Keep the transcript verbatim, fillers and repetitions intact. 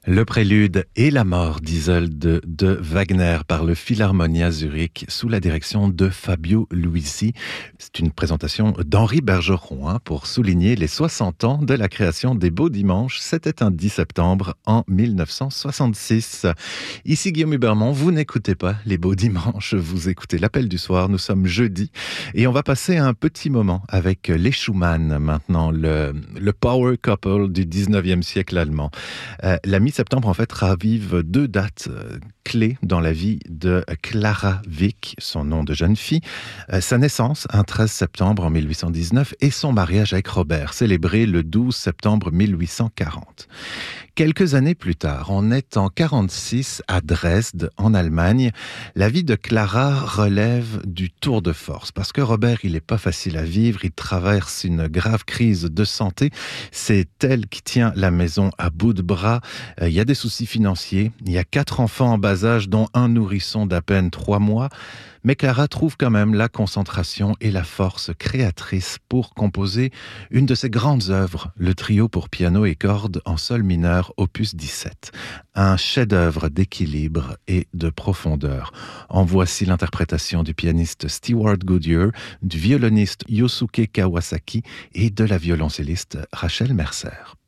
Le prélude et la mort d'Isolde de Wagner par le Philharmonia Zurich sous la direction de Fabio Luisi. C'est une présentation d'Henri Bergeron hein, pour souligner les soixante ans de la création des Beaux Dimanches. C'était un dix septembre en mille neuf cent soixante-six. Ici Guillaume Hubermont, vous n'écoutez pas les Beaux Dimanches, vous écoutez l'Appel du soir. Nous sommes jeudi et on va passer un petit moment avec les Schumann maintenant, le, le power couple du dix-neuvième siècle allemand. Euh, la mi-septembre, en fait, ravive deux dates euh, clés dans la vie de Clara Wieck, son nom de jeune fille. Euh, sa naissance, un treize septembre en mille huit cent dix-neuf, et son mariage avec Robert, célébré le douze septembre mille huit cent quarante. Quelques années plus tard, on est en quarante-six à Dresde, en Allemagne. La vie de Clara relève du tour de force, parce que Robert, il n'est pas facile à vivre, il traverse une grave crise de santé. C'est elle qui tient la maison à bout de bras. Il y a des soucis financiers, il y a quatre enfants en bas âge, dont un nourrisson d'à peine trois mois. Mais Clara trouve quand même la concentration et la force créatrice pour composer une de ses grandes œuvres, le trio pour piano et cordes en sol mineur, opus dix-sept. Un chef-d'œuvre d'équilibre et de profondeur. En voici l'interprétation du pianiste Stewart Goodyear, du violoniste Yosuke Kawasaki et de la violoncelliste Rachel Mercer.